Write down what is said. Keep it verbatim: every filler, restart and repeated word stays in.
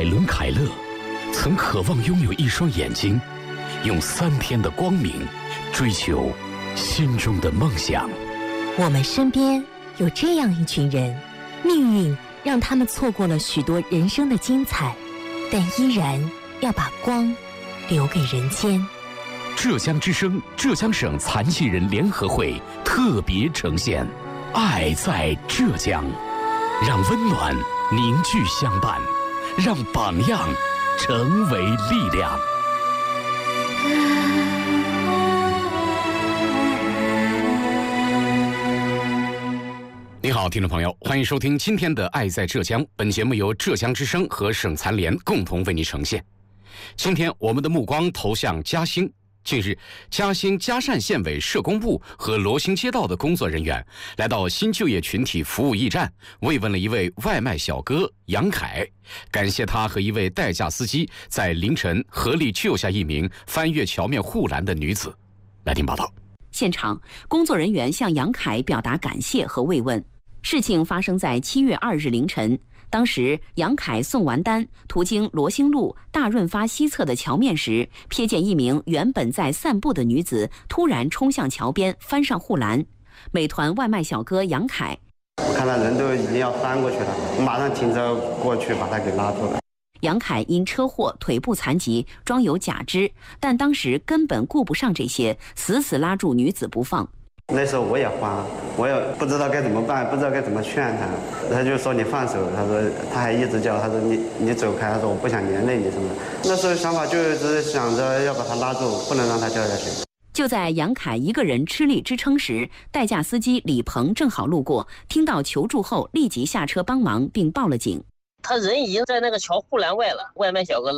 伦·凯勒曾渴望拥有一双眼睛，用三天的光明追求心中的梦想。 我们身边有这样一群人，命运让他们错过了许多人生的精彩，但依然要把光留给人间。 浙江之声浙江省残疾人联合会特别呈现《爱在浙江》，让温暖凝聚相伴，让榜样成为力量。你好，听众朋友，欢迎收听今天的《爱在浙江》。本节目由浙江之声和省残联共同为你呈现。今天我们的目光投向嘉兴。近日，嘉兴嘉善县委社工部和罗兴街道的工作人员来到新就业群体服务驿站，慰问了一位外卖小哥杨凯，感谢他和一位代驾司机在凌晨合力救下一名翻越桥面护栏的女子。来听报道。 现场，工作人员向杨凯表达感谢和慰问。事情发生在七月二日凌晨。当时，杨凯送完单，途经罗兴路大润发西侧的桥面时，瞥见一名原本在散步的女子突然冲向桥边，翻上护栏。美团外卖小哥杨凯， 我看到人都已经要翻过去了，我马上停车过去把他给拉住了。 杨凯因车祸腿部残疾，装有假肢，但当时根本顾不上这些，死死拉住女子不放。 那时候我也慌，我也不知道该怎么办，不知道该怎么劝他。他就说你放手，他说他还一直叫，他说你你走开，他说我不想连累你什么的。那时候想法就是想着要把他拉住，不能让他掉下去。 就在杨凯一个人吃力支撑时，代驾司机李鹏正好路过，听到求助后立即下车帮忙并报了警。 他人已经在那个桥护栏外了，外卖小哥